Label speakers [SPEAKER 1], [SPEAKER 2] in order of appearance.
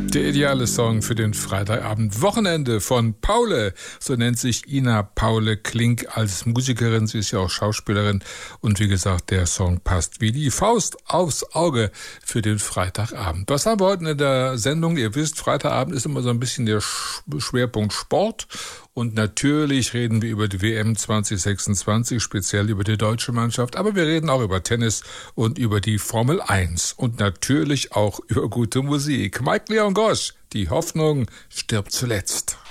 [SPEAKER 1] Der ideale Song für den Freitagabend. Wochenende von Paule. So nennt sich Ina Paule Klink als Musikerin. Sie ist ja auch Schauspielerin. Und wie gesagt, der Song passt wie die Faust aufs Auge für den Freitagabend. Was haben wir heute in der Sendung? Ihr wisst, Freitagabend ist immer so ein bisschen der Schwerpunkt Sport. Und natürlich reden wir über die WM 2026, speziell über die deutsche Mannschaft. Aber wir reden auch über Tennis und über die Formel 1. Und natürlich auch über gute Musik. Mike Leon Gosch, die Hoffnung stirbt zuletzt.